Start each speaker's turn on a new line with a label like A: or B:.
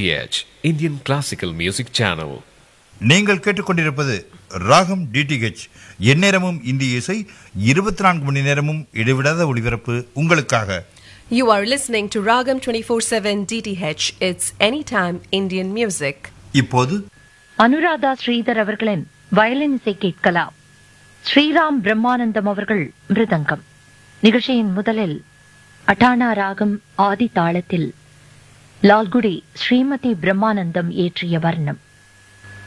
A: DTH, Indian Classical Music Channel.
B: நீங்கள் கேட்டுக்கொண்டிருப்பது ராகம் டிடிஹெச். எந்நேரமும் இந்திய இசை, 24 மணி நேரமும் இடைவிடாத ஒளிபரப்பு உங்களுக்காக.
C: You are listening to Ragam 24/7 DTH. It's anytime Indian music.
B: இப்போது
D: அனுராதா ஸ்ரீதர் அவர்களின் வயலின் இசை கேட்கலாம். ஸ்ரீராம் பிரம்மானந்தம் அவர்கள் மிருதங்கம். நிகழ்ச்சியின் முதலில் அட்டானா ராகம் ஆதி தாளத்தில் லால்குடி ஸ்ரீமதி பிரம்மானந்தம் இயற்றிய வர்ணம்.